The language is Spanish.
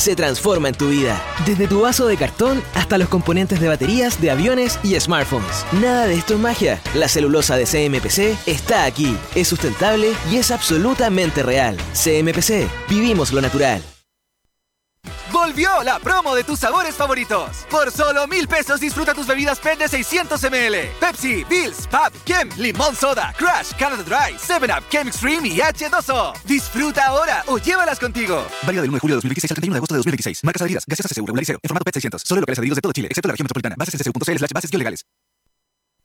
se transforma en tu vida. Desde tu vaso de cartón hasta los componentes de baterías de aviones y smartphones. Nada de esto es magia. La celulosa de CMPC está aquí. Es sustentable y es absolutamente real. CMPC. Vivimos lo natural. ¡Volvió la promo de tus sabores favoritos! Por solo 1,000 pesos disfruta tus bebidas PET de 600 ml. Pepsi, Bills, Pab, Kem, Limón Soda, Crush, Canada Dry, 7up, Kem Extreme y H2O. Disfruta ahora o llévalas contigo. Válido del 1 de julio de 2026 al 31 de agosto de 2026. Marcas adheridas. Gaseosa CCU Regular Liceo. En formato PET 600. Solo locales adheridos de todo Chile, excepto la región metropolitana. Bases en ccu.cl/bases-legales.